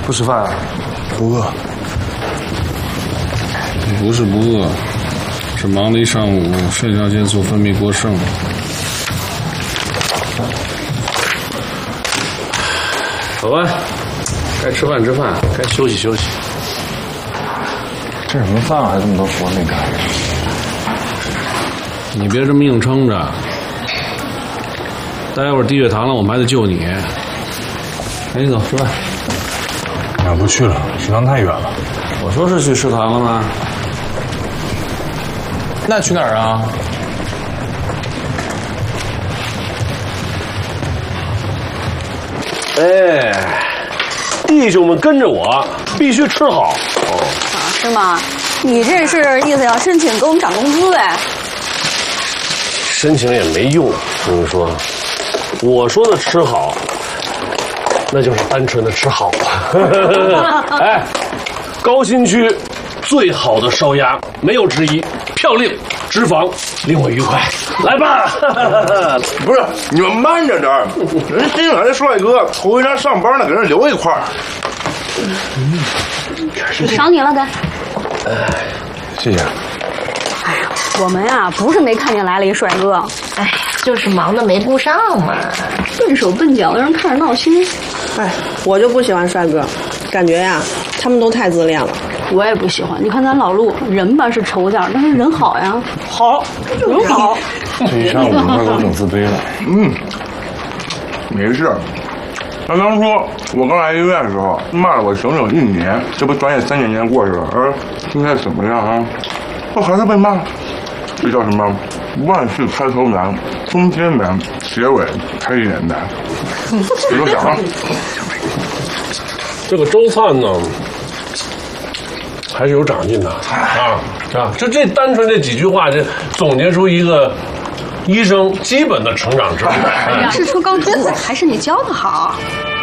不吃饭啊？ 不饿。 不是不饿，是忙了一上午，肾上腺素分泌过剩。走吧，该吃饭吃饭，该休息休息。 这什么饭还这么多活没干？ 你别这么硬撑着，待会儿低血糖了，我们还得救你。赶紧走，吃饭。 我不去了，食堂太远了。 我说是去食堂了吗？ 那去哪儿啊？ 哎，弟兄们跟着我，必须吃好。 啊，是吗？你这是意思要申请给我们涨工资呗？ 申请也没用，我跟你说，我说的吃好，那就是单纯的吃好了。哎，高新区最好的烧鸭，没有之一，票令脂肪令我愉快。来吧， 不是你们慢着点儿，人新来的帅哥头一天上班呢，给人留一块儿。 赏你了，该。 谢谢。 哎呀，我们呀不是没看见来了一帅哥， 哎，就是忙得没顾上嘛。 笨手笨脚的，让人看着闹心。 哎，我就不喜欢帅哥，感觉呀他们都太自恋了。 我也不喜欢。你看咱老陆人吧是丑点，但是人好呀，好，人好。 这一上午快给我整自卑了。 没事。他当初我刚来医院的时候，骂了我整整1年，这不转眼3年过去了，而现在怎么样啊？我还是被骂，这叫什么？万事开头难，中间难，结尾开眼难。你说啥？ 这个周灿呢，还是有长进的啊！这单纯这几句话，就总结出一个医生基本的成长之路。 是说高中还是你教的好？